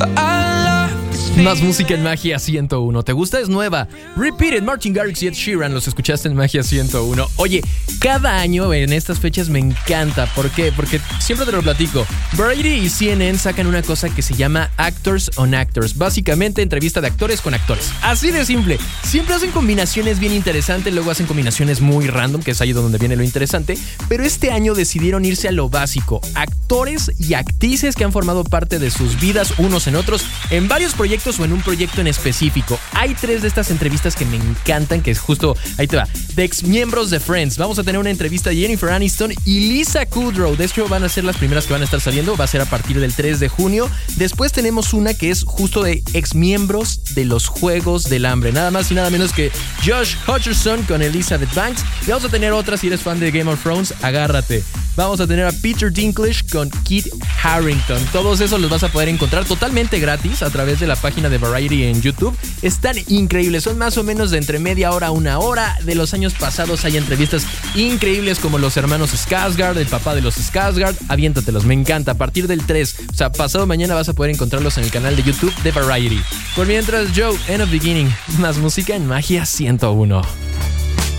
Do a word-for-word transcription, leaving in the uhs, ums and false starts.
Más música en Magia ciento uno. ¿Te gusta? Es nueva. Repeat It, Martin Garrix y Ed Sheeran. Los escuchaste en Magia ciento uno. Oye, cada año en estas fechas me encanta. ¿Por qué? Porque siempre te lo platico. Variety y C N N sacan una cosa que se llama Actors on Actors. Básicamente entrevista de actores con actores. Así de simple. Siempre hacen combinaciones bien interesantes. Luego hacen combinaciones muy random, que es ahí donde viene lo interesante. Pero este año decidieron irse a lo básico. Actores y actrices que han formado parte de sus vidas unos en otros en varios proyectos o en un proyecto en específico. Hay tres de estas entrevistas que me encantan, que es justo, ahí te va, de ex miembros de Friends. Vamos a tener una entrevista de Jennifer Aniston y Lisa Kudrow. De hecho, van a ser las primeras que van a estar saliendo. Va a ser a partir del tres de junio. Después tenemos una que es justo de ex miembros de los Juegos del Hambre. Nada más y nada menos que Josh Hutcherson con Elizabeth Banks. Y vamos a tener otra, si eres fan de Game of Thrones, agárrate. Vamos a tener a Peter Dinklage con Kit Harington. Todos esos los vas a poder encontrar totalmente gratis a través de la página de Variety en YouTube. Están increíbles, son más o menos de entre media hora a una hora. De los años pasados hay entrevistas increíbles como los hermanos Skarsgård, el papá de los Skarsgård. Aviéntatelos, me encanta. A partir del tres, o sea, pasado mañana vas a poder encontrarlos en el canal de YouTube de Variety. Por mientras, Joe, End of Beginning. Más música en Magia ciento uno.